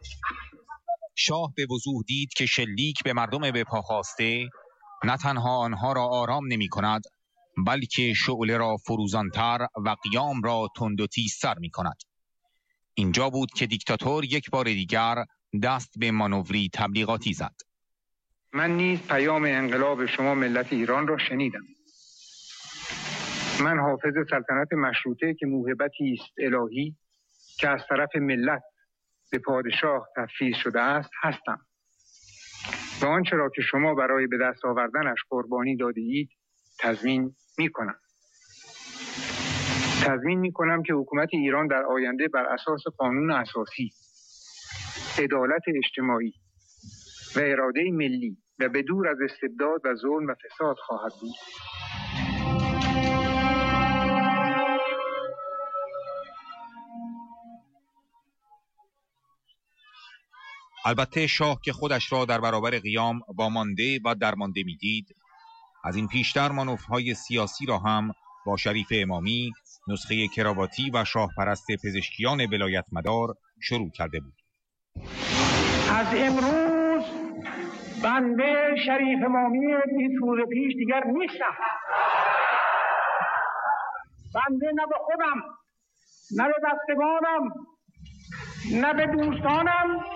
شاه به وضوح دید که شلیک به مردم به پا خاسته نه تنها آنها را آرام نمی کند، بلکه شعله را فروزانتر و قیام را تند و تیزتر می کند. اینجا بود که دیکتاتور یک بار دیگر دست به مانوری تبلیغاتی زد. من نیز پیام انقلاب شما ملت ایران را شنیدم. من حافظ سلطنت مشروطه که موهبتی است الهی که از طرف ملت به پادشاه تفویض شده است هستم و آنچه را که شما برای به دست آوردنش قربانی داده اید تضمین می‌کنم. تضمین می‌کنم که حکومت ایران در آینده بر اساس قانون اساسی، عدالت اجتماعی و اراده ملی و به دور از استبداد و ظلم و فساد خواهد بود. البته شاه که خودش را در برابر قیام وامانده و درمانده می‌دید، از این پیشتر مانورهای سیاسی را هم با شریف امامی، نسخه کراواتی و شاه پرست پزشکیان ولایت مدار شروع کرده بود. از امروز بنده شریف امامی 20 روز پیش دیگر نیستم. بنده نه به خودم، نه به بستگانم، نه به دوستانم